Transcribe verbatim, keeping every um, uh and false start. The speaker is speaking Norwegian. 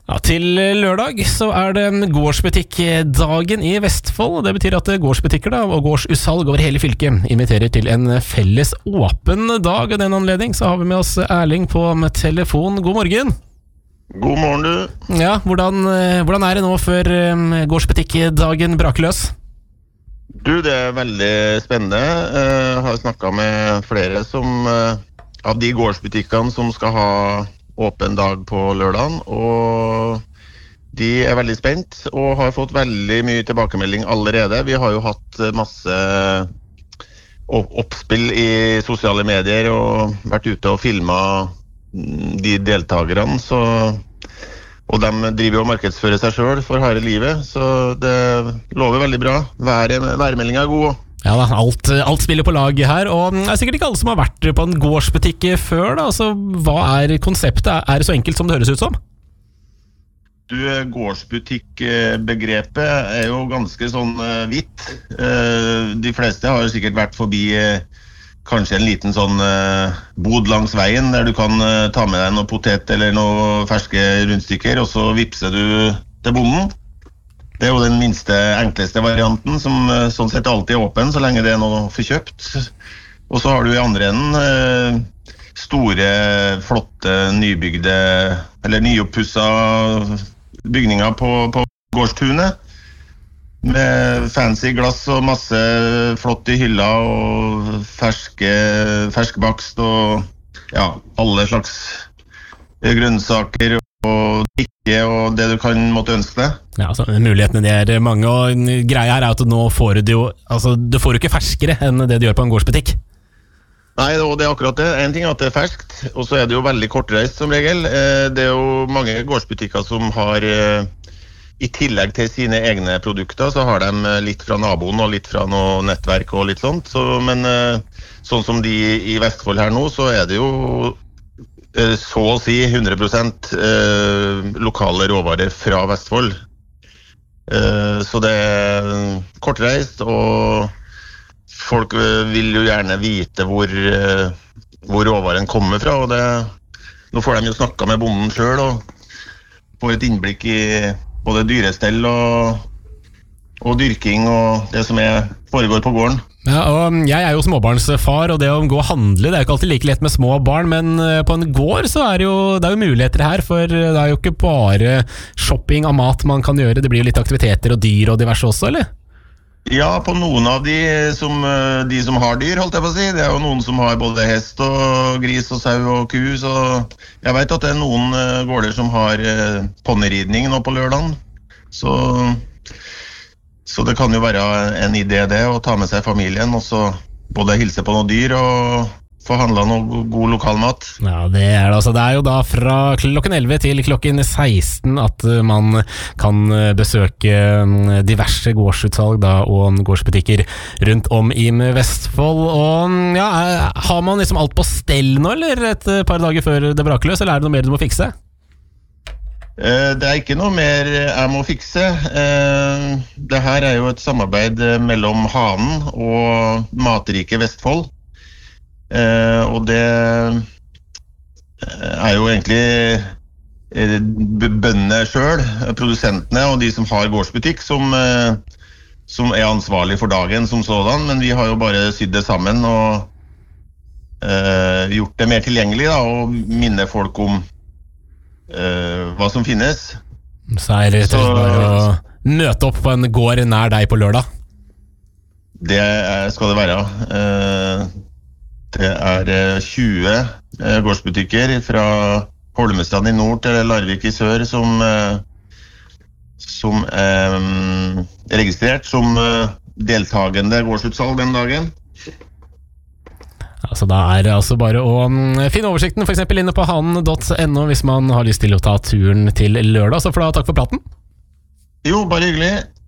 Ja, til lørdag så er det gårdsbutikkdagen i Vestfold. Det betyr at gårdsbutikker da, og gårdsutsalg over hele fylket inviterer til en felles åpen dag. Og den anledning så har vi med oss Erling på telefon. God morgen. God morgen du. Ja, hvordan, hvordan er det nå før gårdsbutikkdagen braker løs? Du, det er veldig spennende. Jeg har snakket med flere som, av de gårdsbutikkene som skal ha åpen dag på lørdagen, og de er veldig spent og har fått veldig mye tilbakemelding allerede. Vi har jo hatt masse oppspill i sosiale medier og vært ute og filmet de deltakerne, så, og de driver jo og markedsfører seg selv for harde livet, så det lover veldig bra. Vær, værmeldingen er god. Ja da, alt, alt spiller på lag her, og det er sikkert ikke alle som har vært på en gårdsbutikk før da, altså hva er konseptet? Er det så enkelt som det høres ut som? Du, gårdsbutikkbegrepet er jo ganske sånn vidt. De fleste har jo sikkert vært forbi kanskje en liten sånn bod langs veien, der du kan ta med deg noe potet eller noe ferske rundstykker, og så vipser du til bonden. Det er jo den minste, enkleste varianten, som sånn sett alltid er åpen, så lenge det er noe forkjøpt. Og så har du i andre enden store, flotte, nybygde, eller nyoppusset bygninger på, på gårdstunet, med fancy glass og masse flott i hylla, og ferske, ferskbakst, og ja, alle slags grønnsaker, og drikke og det du kan måtte ønske deg. Ja, altså, mulighetene de er mange, og greia her er at nå får du jo, altså, du får jo ikke ferskere enn det du gjør på en gårdsbutikk. Nei, og det er akkurat det. En ting er at det er ferskt, og så er det jo veldig kortreist som regel. Det er jo mange gårdsbutikker som har, i tillegg til sine egne produkter, så har de litt fra naboen og litt fra noe nettverk og litt sånt. Så, men sånn som de i Vestfold her nå, så er det jo så å si hundre prosent lokale råvarer fra Vestfold. Så det er kortreist, og folk vil jo gjerne vite hvor, hvor råvaren kommer fra, og det, nå får de jo snakket med bonden selv, og får et innblikk i både dyrestell og, og dyrking og det som er, foregår på gården. Ja, og jeg er jo småbarnsfar, og det å gå og handle, det er jo ikke alltid like lett med små barn, men på en gård så er det jo, det er jo muligheter her, for det er jo ikke bare shopping av mat man kan gjøre, det blir jo litt aktiviteter og dyr og diverse også, eller? Ja, på noen av de som, de som har dyr, holdt jeg på å si. Det er jo noen som har både hest og gris og sau og ku, så jeg vet at det er noen gårder som har ponnyridning nå på lørdagen, så... Så det kan jo være en idé det, å ta med seg familien, og så både hilse på noen dyr og få handlet noe god lokalmat. Ja, det er det altså. Det er jo da fra klokken elleve til klokken seksten at man kan besøke diverse gårdsutsalg da, og gårdsbutikker rundt om i Vestfold. Og ja, har man liksom alt på stell nå, eller et par dager før det braker løs, eller er det noe mer du må fikse? Det er ikke noe mer jeg må fikse. Det her er jo et samarbeid mellom Hanen og Matrike Vestfold. Og det er jo egentlig bøndene selv, produsentene og de som har gårdsbutikk, som, som er ansvarlig for dagen som sådan. Men vi har jo bare sydd det sammen og gjort det mer tilgjengelig da, og minne folk om Uh, hva som finnes. Så er det rett og slett bare å møte opp på en gård nær deg på lørdag? Det skal det være. Uh, det er tjue uh, gårdsbutikker fra Holmestrand i nord til Larvik i sør som, uh, som er um, registrert som uh, deltagende gårdsutsalg den dagen. Altså, da er det altså bare å finne oversikten for eksempel inne på hanen punktum no hvis man har lyst til å ta turen til lørdag. Så får du ha takk for praten. Jo, bare hyggelig.